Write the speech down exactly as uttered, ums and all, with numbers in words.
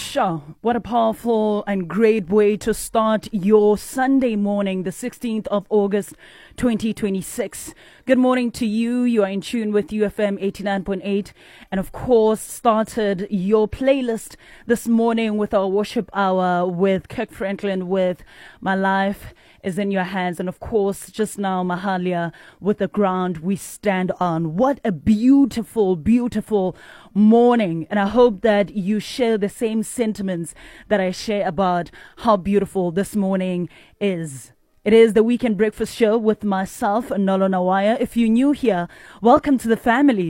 Sure, what a powerful and great way to start your Sunday morning, the sixteenth of August, twenty twenty-six. Good morning to you. You are in tune with U F M eighty-nine point eight, and of course, started your playlist this morning with our worship hour with Kirk Franklin with My Life is in Your Hands, and of course, just now, Mahalia with The Ground We Stand On. What a beautiful, beautiful morning, and I hope that you share the same sentiments that I share about how beautiful this morning is. It is the Weekend Breakfast Show with myself, Nolo Nawaya. If you're new here, welcome to the family.